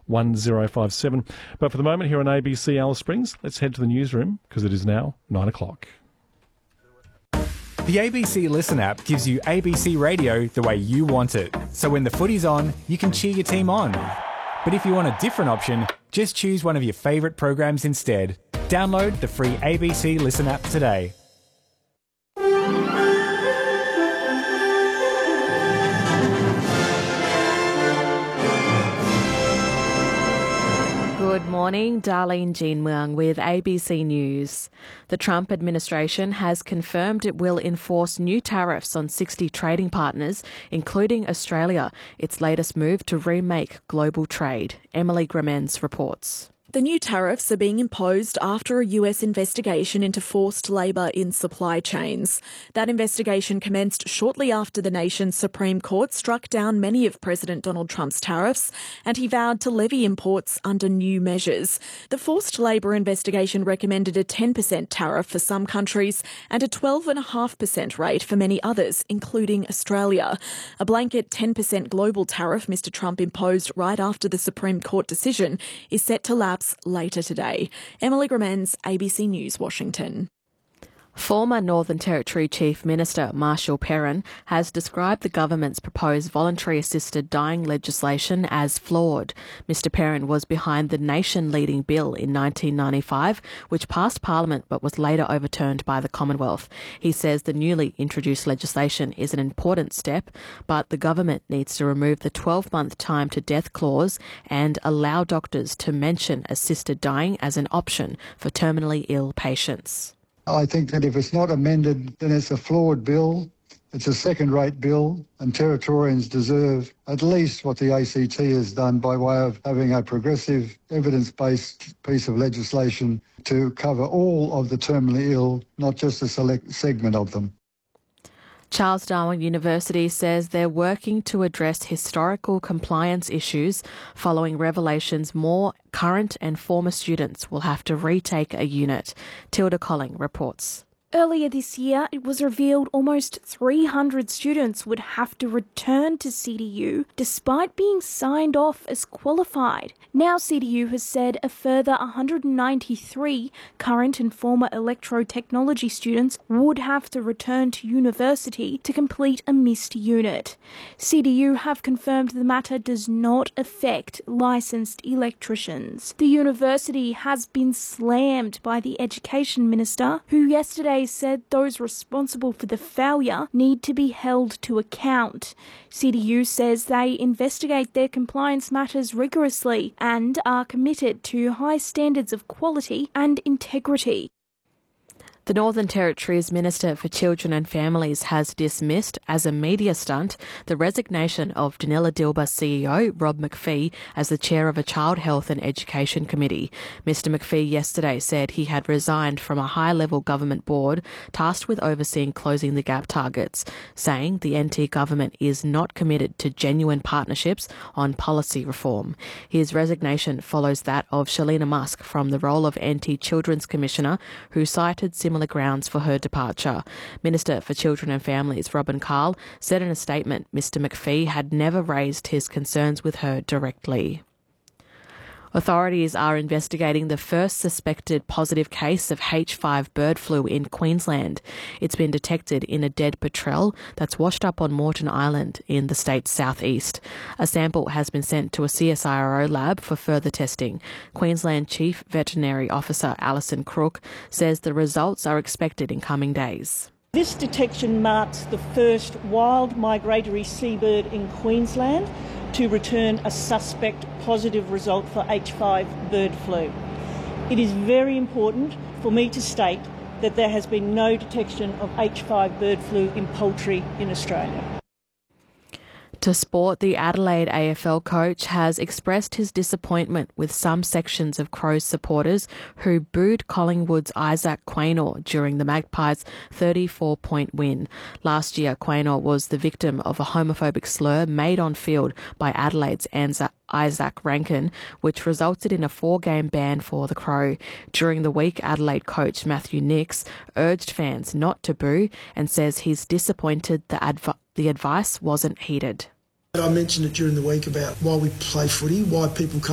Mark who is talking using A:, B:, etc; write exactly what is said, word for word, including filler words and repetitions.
A: one zero five seven. But for the moment here on A B C Alice Springs, let's head to the newsroom because it is now nine o'clock.
B: The A B C Listen app gives you A B C radio the way you want it. So when the footy's on, you can cheer your team on. But if you want a different option, just choose one of your favourite programs instead. Download the free A B C Listen app today.
C: Good morning, Darlene Jean Muang with A B C News. The Trump administration has confirmed it will enforce new tariffs on sixty trading partners, including Australia, its latest move to remake global trade. Emily Gramens reports.
D: The new tariffs are being imposed after a U S investigation into forced labour in supply chains. That investigation commenced shortly after the nation's Supreme Court struck down many of President Donald Trump's tariffs, and he vowed to levy imports under new measures. The forced labour investigation recommended a ten percent tariff for some countries and a twelve point five percent rate for many others, including Australia. A blanket ten percent global tariff Mister Trump imposed right after the Supreme Court decision is set to lapse later today. Emily Gramens, A B C News, Washington.
C: Former Northern Territory Chief Minister Marshall Perrin has described the government's proposed voluntary assisted dying legislation as flawed. Mister Perrin was behind the nation-leading bill in nineteen ninety-five, which passed Parliament but was later overturned by the Commonwealth. He says the newly introduced legislation is an important step, but the government needs to remove the twelve-month time to death clause and allow doctors to mention assisted dying as an option for terminally ill patients.
E: I think that if it's not amended, then it's a flawed bill, it's a second-rate bill, and Territorians deserve at least what the A C T has done by way of having a progressive, evidence-based piece of legislation to cover all of the terminally ill, not just a select segment of them.
C: Charles Darwin University says they're working to address historical compliance issues following revelations more current and former students will have to retake a unit. Tilda Colling reports.
F: Earlier this year, it was revealed almost three hundred students would have to return to C D U despite being signed off as qualified. Now C D U has said a further one hundred ninety-three current and former electrotechnology students would have to return to university to complete a missed unit. C D U have confirmed the matter does not affect licensed electricians. The university has been slammed by the Education Minister, who yesterday said those responsible for the failure need to be held to account. C D U says they investigate their compliance matters rigorously and are committed to high standards of quality and integrity.
C: The Northern Territory's Minister for Children and Families has dismissed as a media stunt the resignation of Danila Dilba C E O Rob McPhee as the chair of a Child Health and Education Committee. Mister McPhee yesterday said he had resigned from a high-level government board tasked with overseeing closing the gap targets, saying the N T government is not committed to genuine partnerships on policy reform. His resignation follows that of Shalina Musk from the role of N T Children's Commissioner, who cited similar grounds for her departure. Minister for Children and Families Robin Carl said in a statement Mister McPhee had never raised his concerns with her directly. Authorities are investigating the first suspected positive case of H five bird flu in Queensland. It's been detected in a dead petrel that's washed up on Moreton Island in the state's southeast. A sample has been sent to a C S I R O lab for further testing. Queensland Chief Veterinary Officer Alison Crook says the results are expected in coming days.
G: This detection marks the first wild migratory seabird in Queensland to return a suspect positive result for H five bird flu. It is very important for me to state that there has been no detection of H five bird flu in poultry in Australia.
C: To sport, the Adelaide A F L coach has expressed his disappointment with some sections of Crows supporters who booed Collingwood's Isaac Quaynor during the Magpies' thirty-four point win. Last year, Quaynor was the victim of a homophobic slur made on field by Adelaide's Anza Isaac Rankin, which resulted in a four-game ban for the Crow. During the week, Adelaide coach Matthew Nicks urged fans not to boo and says he's disappointed the, adv- the advice wasn't heeded.
H: I mentioned it during the week about why we play footy, why people come